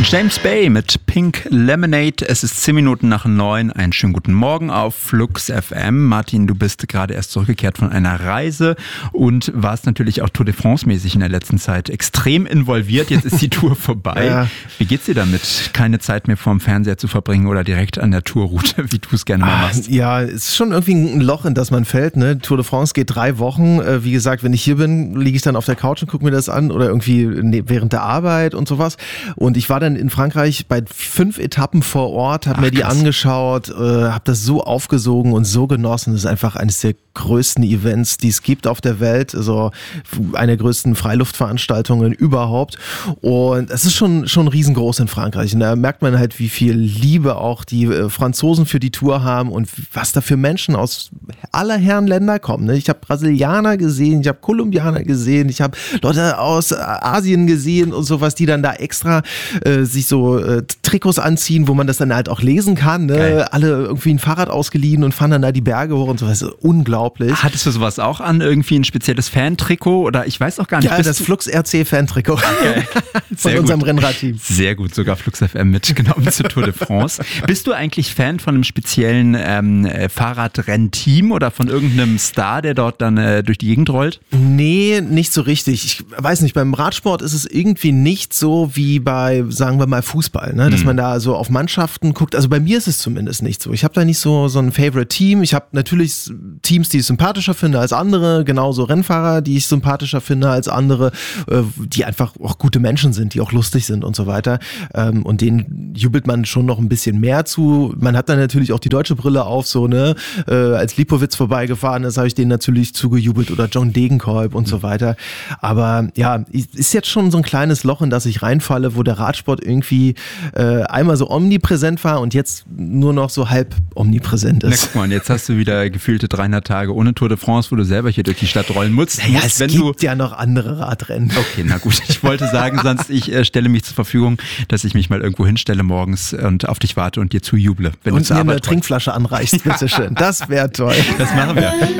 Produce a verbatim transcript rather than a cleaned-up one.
James Bay mit Pink Lemonade. Es ist zehn Minuten nach neun. Einen schönen guten Morgen auf Flux F M. Martin, du bist gerade erst zurückgekehrt von einer Reise und warst natürlich auch Tour de France-mäßig in der letzten Zeit extrem involviert. Jetzt ist die Tour vorbei. Ja. Wie geht's dir damit, keine Zeit mehr vorm Fernseher zu verbringen oder direkt an der Tourroute, wie du es gerne mal machst? Ja, es ist schon irgendwie ein Loch, in das man fällt. Ne? Tour de France geht drei Wochen. Wie gesagt, wenn ich hier bin, liege ich dann auf der Couch und gucke mir das an oder irgendwie während der Arbeit und sowas. Und ich war dann in Frankreich bei fünf Etappen vor Ort, habe mir die krass. angeschaut, äh, habe das so aufgesogen und so genossen. Das ist einfach eines der größten Events, die es gibt auf der Welt. Also eine der größten Freiluftveranstaltungen überhaupt. Und es ist schon, schon riesengroß in Frankreich. Und da merkt man halt, wie viel Liebe auch die Franzosen für die Tour haben und was da für Menschen aus aller Herren Länder kommen. Ich habe Brasilianer gesehen, ich habe Kolumbianer gesehen, ich habe Leute aus Asien gesehen und sowas, die dann da extra äh, sich so äh, Trikots anziehen, wo man das dann halt auch lesen kann. Ne? Alle irgendwie ein Fahrrad ausgeliehen und fahren dann da die Berge hoch und sowas. Unglaublich. Hattest du sowas auch an? Irgendwie ein spezielles Fan-Trikot? Oder ich weiß auch gar nicht. Ja, das Flux R C Fan-Trikot okay. von Sehr unserem gut. Rennradteam. Sehr gut, sogar Flux F M mitgenommen zur Tour de France. Bist du eigentlich Fan von einem speziellen ähm, Fahrradrennteam oder von irgendeinem Star, der dort dann äh, durch die Gegend rollt? Nee, nicht so richtig. Ich weiß nicht, beim Radsport ist es irgendwie nicht so wie bei, sagen wir mal, Fußball, ne? Dass mhm. man da so auf Mannschaften guckt. Also bei mir ist es zumindest nicht so. Ich habe da nicht so, so ein Favorite-Team. Ich habe natürlich Teams, die ich sympathischer finde als andere, genauso Rennfahrer, die ich sympathischer finde als andere, die einfach auch gute Menschen sind, die auch lustig sind und so weiter. Und denen jubelt man schon noch ein bisschen mehr zu. Man hat dann natürlich auch die deutsche Brille auf, so, ne? Als Lipowitz vorbeigefahren ist, habe ich denen natürlich zugejubelt oder John Degenkolb und so weiter. Aber ja, ist jetzt schon so ein kleines Loch, in das ich reinfalle, wo der Radsport irgendwie äh, einmal so omnipräsent war und jetzt nur noch so halb omnipräsent ist. Na, guck mal, jetzt hast du wieder gefühlte dreihundert Tage ohne Tour de France, wo du selber hier durch die Stadt rollen musst. Naja, musst, es wenn gibt du ja noch andere Radrennen. Okay, na gut. Ich wollte sagen, sonst ich äh, stelle mich zur Verfügung, dass ich mich mal irgendwo hinstelle morgens und auf dich warte und dir zujuble. Wenn und du mir eine Trinkflasche anreichst, bitteschön. Das wäre toll. Das machen wir.